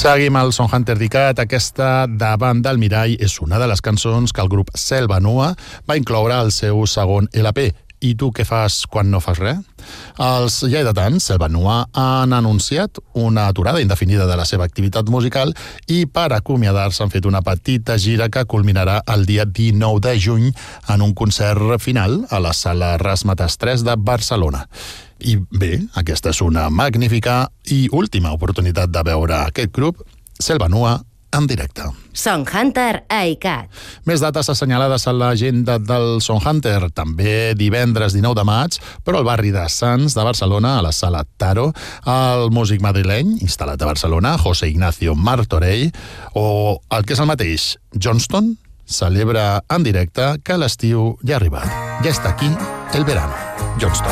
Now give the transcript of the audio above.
Seguim el Son Hunter Dicat. Aquesta Davant del mirall és una de les cançons que el grup Selva Nua va incloure al seu segon LP. I tu què fas quan no fas res? Els lleidatans Selva Nua han anunciat una aturada indefinida de la seva activitat musical i per acomiadar-se han fet una petita gira que culminarà el dia 19 de juny en un concert final a la sala Razzmatazz 3 de Barcelona. I bé, aquesta és una magnífica i última oportunitat de veure aquest grup, Selva Nua, en directe. Son Hunter a ICAT. Més dates assenyalades a l'agenda del Son Hunter. També divendres 19 de maig, però al barri de Sants de Barcelona, a la sala Taro, el músic madrileny, instal·lat a Barcelona, José Ignacio Martorell, o el que és el mateix, Johnston, celebra en directe que l'estiu ja ha arribat. Ja està aquí el verano. Johnston.